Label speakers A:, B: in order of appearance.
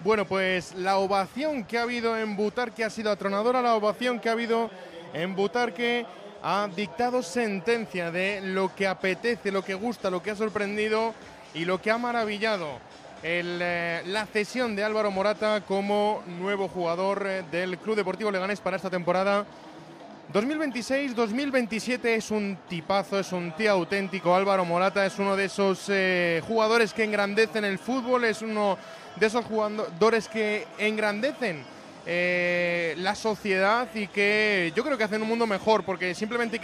A: Bueno, pues la ovación que ha habido en Butarque ha sido atronadora, la ovación que ha habido en Butarque ha dictado sentencia de lo que apetece, lo que gusta, lo que ha sorprendido y lo que ha maravillado. La cesión de Álvaro Morata como nuevo jugador del Club Deportivo Leganés para esta temporada 2026-2027. Es un tipazo, es un tío auténtico. Álvaro Morata es uno de esos jugadores que engrandecen el fútbol, es uno de esos jugadores que engrandecen la sociedad y que yo creo que hacen un mundo mejor, porque simplemente